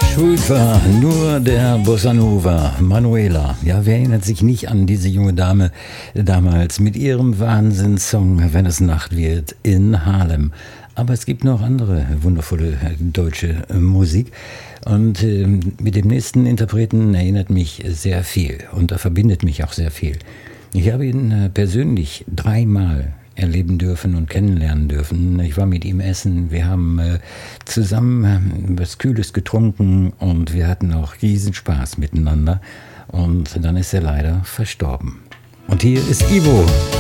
Schuld war nur der Bossa Nova, Manuela. Ja, wer erinnert sich nicht an diese junge Dame damals mit ihrem Wahnsinnssong Wenn es Nacht wird in Harlem. Aber es gibt noch andere wundervolle deutsche Musik. Und mit dem nächsten Interpreten erinnert mich sehr viel. Und da verbindet mich auch sehr viel. Ich habe ihn persönlich 3-mal erleben dürfen und kennenlernen dürfen. Ich war mit ihm essen, wir haben zusammen was Kühles getrunken und wir hatten auch riesen Spaß miteinander. Und dann ist er leider verstorben. Und hier ist Ivo.